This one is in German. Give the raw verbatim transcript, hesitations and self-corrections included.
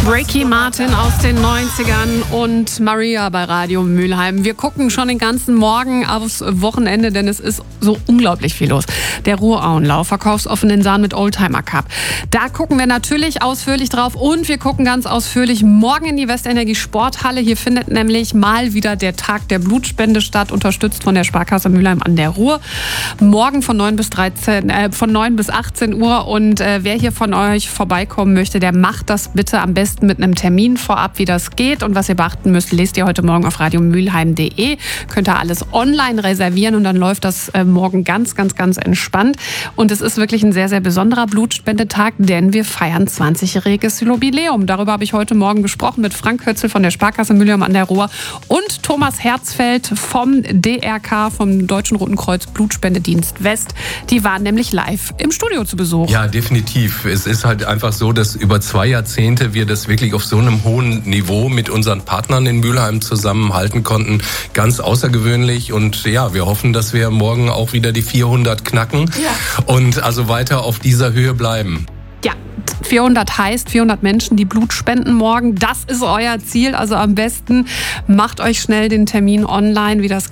Ricky Martin aus den neunzigern und Maria bei Radio Mülheim. Wir gucken schon den ganzen Morgen aufs Wochenende, denn es ist so unglaublich viel los. Der Ruhrauenlauf, verkaufsoffenen Sahn mit Oldtimer Cup. Da gucken wir natürlich ausführlich drauf und wir gucken ganz ausführlich morgen in die Westenergie Sporthalle. Hier findet nämlich mal wieder der Tag der Blutspende statt, unterstützt von der Sparkasse Mülheim an der Ruhr. Morgen von neun bis dreizehn, äh, von neun bis achtzehn Uhr und äh, wer hier von euch vorbeikommen möchte, der macht das bitte am besten mit einem Termin vorab, wie das geht. Und was ihr beachten müsst, lest ihr heute Morgen auf radiomülheim punkt de. Könnt ihr alles online reservieren und dann läuft das äh, morgen ganz, ganz, ganz entspannt. Und es ist wirklich ein sehr, sehr besonderer Blutspendetag, denn wir feiern zwanzigjähriges Jubiläum. Darüber habe ich heute Morgen gesprochen mit Frank Hötzel von der Sparkasse Mülheim an der Ruhr und Thomas Herzfeld vom D R K, vom Deutschen Roten Kreuz Blutspendedienst West. Die waren nämlich live im Studio zu Besuch. Ja, definitiv. Es ist halt einfach so, dass über zwei Jahrzehnte wir das wirklich auf so einem hohen Niveau mit unseren Partnern in Mülheim zusammenhalten konnten. Ganz außergewöhnlich und ja, wir hoffen, dass wir morgen auch wieder die vierhundert knacken ja. und also weiter auf dieser Höhe bleiben. Ja, vierhundert heißt vierhundert Menschen, die Blut spenden morgen. Das ist euer Ziel. Also am besten macht euch schnell den Termin online, wie das